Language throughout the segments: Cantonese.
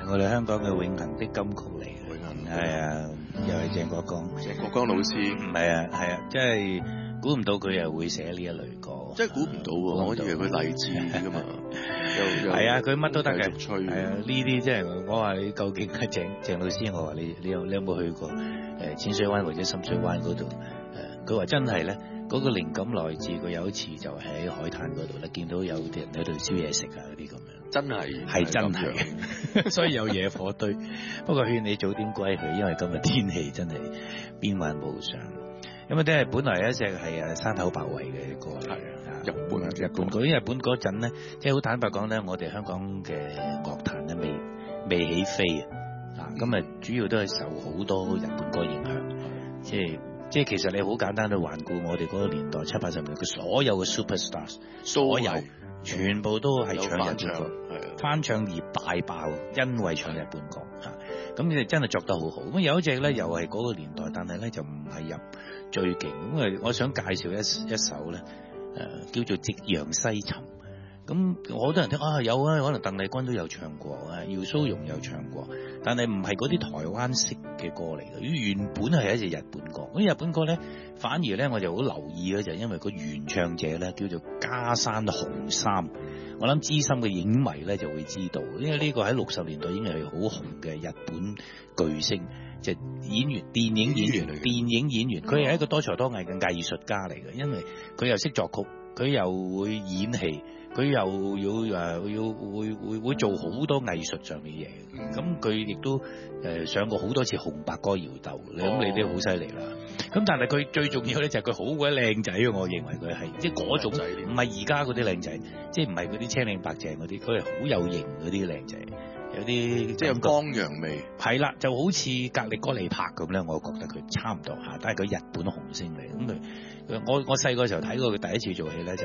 我哋香港嘅永恆的金曲嚟嘅。 永恆係啊，又係鄭國江。 鄭國江老師， 係啊係啊，即係估唔到佢又會寫呢一類歌。 真係估唔到喎！我以為佢勵志㗎嘛。 係啊，佢乜都得嘅。 吹。 係啊，呢啲即係我話你究竟係鄭老師，我話你有冇去過淺水灣或者深水灣嗰度？佢話真係咧，嗰個靈感來自佢有一次就喺海灘嗰度咧，見到有啲人喺度燒嘢食啊嗰啲咁樣。真係真係，所以有野火堆。不過勸你早點歸去，因為今日天氣真係變幻無常。咁啊，即係本來一隻係山口百惠嘅歌嚟嘅，日本歌。因為日本嗰陣咧，即係好坦白講咧，我哋香港嘅樂壇咧未起飛啊，咁啊主要都係受好多日本歌影響，即係其實你好簡單去環顧我哋嗰個年代70、80年，佢所有嘅 superstars， 所有全部都係唱日本歌，翻唱而大爆，因為唱日本歌嚇，咁你真係作得好好。咁有一隻咧又係嗰個年代，但係咧就唔係入最勁。咁啊，我想介紹一首咧，叫做《夕陽西沉》。咁好多人聽有啊，可能鄧麗君都有唱過啊，姚蘇蓉有唱過，但係唔係嗰啲台灣式嘅歌嚟嘅，原本係一隻日本歌。咁日本歌咧，反而咧我就好留意嘅就係因為個原唱者咧叫做加山雄三，我諗資深嘅影迷咧就會知道，因為呢個喺60年代已經係好紅嘅日本巨星，即係演員、電影演員，佢係一個多才多藝嘅藝術家嚟嘅，因為佢又識作曲，佢又會演戲。佢又要會做好多藝術上面嘢，咁佢亦都上過好多次紅白歌謠鬥，咁你都好犀利啦。咁但係佢最重要咧就係佢好鬼靚仔，我認為佢係即係嗰種唔係而家嗰啲靚仔，即係唔係嗰啲青靚白淨嗰啲，佢係好有型嗰啲靚仔，有啲即係有江洋味。係啦，就好似格力哥利柏咁咧，我覺得佢差唔多嚇，但係佢日本紅星嚟。咁我細個時候睇過佢第一次做戲咧就。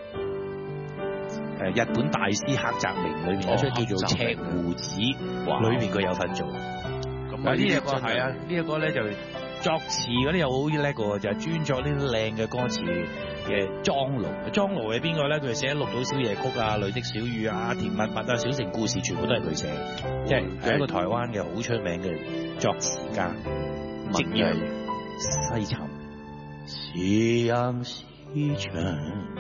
日本大師黑澤明裏面有出叫做《赤鬍子》，裏面佢有份做。咁呢一個係啊，呢一個咧就作詞嗰啲又好叻嘅，就係專作呢啲靚嘅歌詞嘅莊奴。莊奴係邊個咧？佢寫《綠島小夜曲》啊，《淚的小雨》啊，《甜蜜蜜》啊，《小城故事》全部都係佢寫，即係一個台灣嘅好出名嘅作詞家。夕陽西沉，夕陽西沉。